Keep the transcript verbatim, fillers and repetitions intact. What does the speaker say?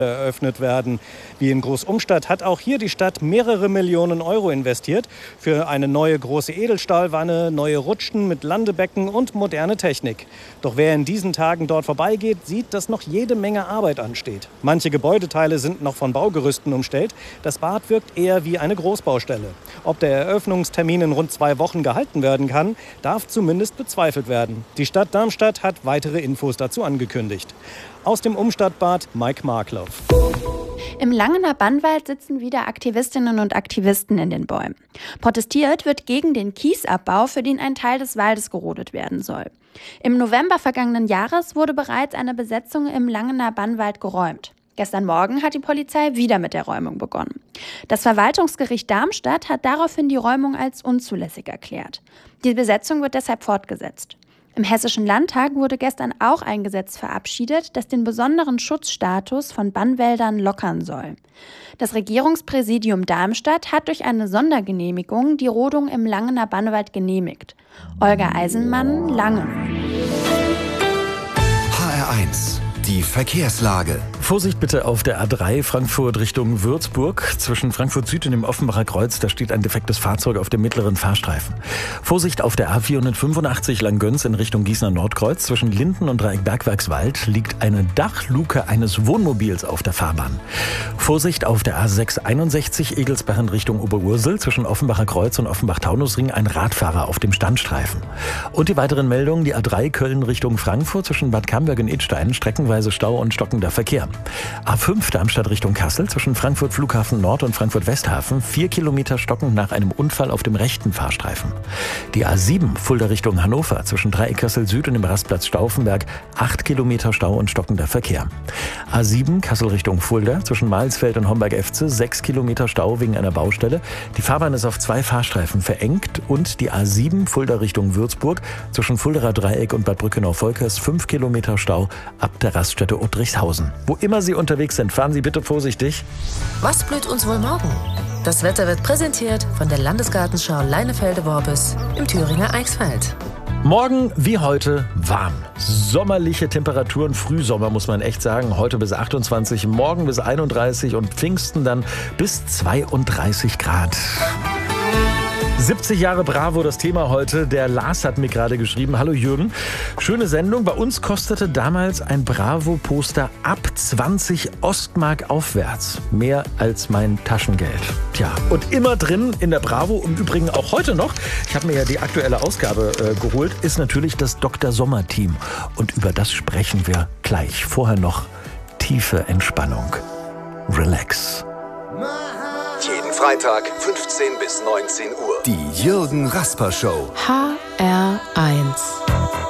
eröffnet werden. Wie in Großumstadt hat auch hier die Stadt mehrere Millionen Euro investiert für eine neue große Edelstahlwanne, neue Rutschen mit Landebecken und moderne Technik. Doch wer in diesen Tagen dort vorbeigeht, sieht, dass noch jede Menge Arbeit ansteht. Manche Gebäudeteile sind noch von Baugerüsten umstellt. Das Bad wirkt eher wie eine Großbaustelle. Ob der Eröffnungstermin in rund zwei Wochen gehalten werden kann, darf zumindest bezweifelt werden. Die Stadt Darmstadt hat weitere Infos dazu angekündigt. Aus dem Umstadtbad Mike Markloff. Im Langener Bannwald sitzen wieder Aktivistinnen und Aktivisten in den Bäumen. Protestiert wird gegen den Kiesabbau, für den ein Teil des Waldes gerodet werden soll. Im November vergangenen Jahres wurde bereits eine Besetzung im Langener Bannwald geräumt. Gestern Morgen hat die Polizei wieder mit der Räumung begonnen. Das Verwaltungsgericht Darmstadt hat daraufhin die Räumung als unzulässig erklärt. Die Besetzung wird deshalb fortgesetzt. Im Hessischen Landtag wurde gestern auch ein Gesetz verabschiedet, das den besonderen Schutzstatus von Bannwäldern lockern soll. Das Regierungspräsidium Darmstadt hat durch eine Sondergenehmigung die Rodung im Langener Bannwald genehmigt. Olga Eisenmann, Langen. H R eins. Die Verkehrslage. Vorsicht bitte auf der A drei Frankfurt Richtung Würzburg. Zwischen Frankfurt Süd und dem Offenbacher Kreuz, da steht ein defektes Fahrzeug auf dem mittleren Fahrstreifen. Vorsicht auf der A vierhundertfünfundachtzig Langgöns in Richtung Gießener Nordkreuz. Zwischen Linden und Dreieck Bergwerkswald liegt eine Dachluke eines Wohnmobils auf der Fahrbahn. Vorsicht auf der A sechshunderteinundsechzig Egelsbach in Richtung Oberursel. Zwischen Offenbacher Kreuz und Offenbach-Taunusring ein Radfahrer auf dem Standstreifen. Und die weiteren Meldungen, die A drei Köln Richtung Frankfurt zwischen Bad Camberg und Idstein, streckenweise Stau und stockender Verkehr. A fünf Darmstadt Richtung Kassel zwischen Frankfurt Flughafen Nord und Frankfurt Westhafen, vier Kilometer stockend nach einem Unfall auf dem rechten Fahrstreifen. Die A sieben Fulda Richtung Hannover zwischen Dreieck Kassel Süd und dem Rastplatz Stauffenberg, acht Kilometer Stau und stockender Verkehr. A sieben Kassel Richtung Fulda zwischen Mahlsfeld und Homberg-Efze, sechs Kilometer Stau wegen einer Baustelle. Die Fahrbahn ist auf zwei Fahrstreifen verengt und die A sieben Fulda Richtung Würzburg zwischen Fuldaer Dreieck und Bad Brückenau-Volkers, fünf Kilometer Stau ab der Raststätte Uttrichshausen. Wo immer Sie unterwegs sind, fahren Sie bitte vorsichtig. Was blüht uns wohl morgen? Das Wetter wird präsentiert von der Landesgartenschau Leinefelde-Worbis im Thüringer Eichsfeld. Morgen wie heute warm. Sommerliche Temperaturen, Frühsommer muss man echt sagen. Heute bis achtundzwanzig, morgen bis einunddreißig und Pfingsten dann bis zweiunddreißig Grad. siebzig Jahre Bravo, das Thema heute. Der Lars hat mir gerade geschrieben. Hallo Jürgen. Schöne Sendung. Bei uns kostete damals ein Bravo-Poster ab zwanzig Ostmark aufwärts. Mehr als mein Taschengeld. Tja, und immer drin in der Bravo, im Übrigen auch heute noch, ich habe mir ja die aktuelle Ausgabe äh, geholt, ist natürlich das Doktor Sommer-Team. Und über das sprechen wir gleich. Vorher noch tiefe Entspannung. Relax. Jeden Freitag fünfzehn bis neunzehn Uhr. Die Jürgen Rasper Show. H R eins.